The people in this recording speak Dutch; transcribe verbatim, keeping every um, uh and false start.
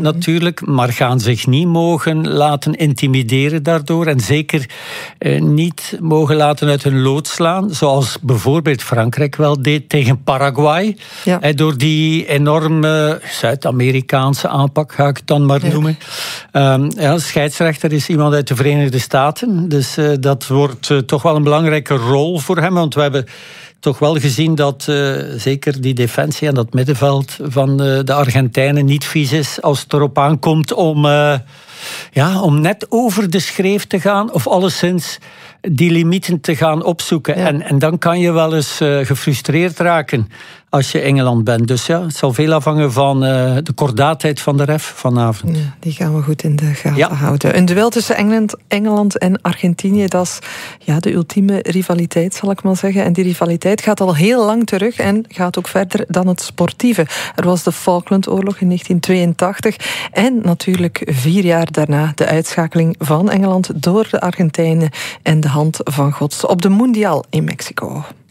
natuurlijk, maar gaan zich niet mogen laten intimideren daardoor en zeker eh, niet mogen laten uit hun lood slaan, zoals bijvoorbeeld Frankrijk wel deed tegen Paraguay. Ja. Eh, door die enorme Zuid-Amerikaanse aanpak, ga ik het dan maar ja. noemen. Um, ja, scheidsrechter is iemand uit de Verenigde Staten, dus uh, dat wordt uh, toch wel een belangrijke rol voor hem, want we hebben toch wel gezien dat uh, zeker die defensie en dat middenveld van uh, de Argentijnen niet vies is als het erop aankomt om, uh, ja, om net over de schreef te gaan of alleszins die limieten te gaan opzoeken. Ja. En, en dan kan je wel eens uh, gefrustreerd raken als je Engeland bent. Dus ja, het zal veel afhangen van uh, de kordaatheid van de ref vanavond. Ja, die gaan we goed in de gaten ja. houden. Een duel tussen Engeland, Engeland en Argentinië, dat is ja, de ultieme rivaliteit, zal ik maar zeggen. En die rivaliteit gaat al heel lang terug en gaat ook verder dan het sportieve. Er was de Falklandoorlog in negentien tweeëntachtig en natuurlijk vier jaar daarna de uitschakeling van Engeland door de Argentijnen en de hand van Gods op de Mundial in Mexico.